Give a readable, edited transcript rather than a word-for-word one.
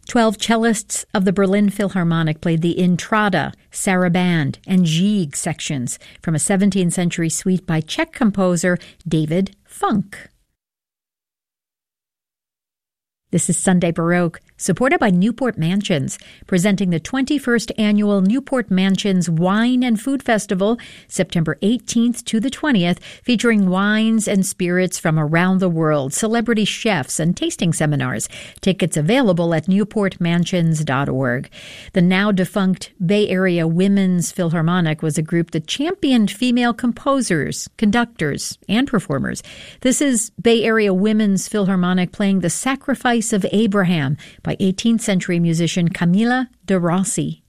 12 cellists of the Berlin Philharmonic played the Intrada, Sarabande, and Gigue sections from a 17th century suite by Czech composer David Funk. This is Sunday Baroque, supported by Newport Mansions, presenting the 21st Annual Newport Mansions Wine and Food Festival, September 18th to the 20th, featuring wines and spirits from around the world, celebrity chefs, and tasting seminars. Tickets available at newportmansions.org. The now-defunct Bay Area Women's Philharmonic was a group that championed female composers, conductors, and performers. This is Bay Area Women's Philharmonic playing The Sacrifice of Abraham by 18th century musician Camilla de Rossi.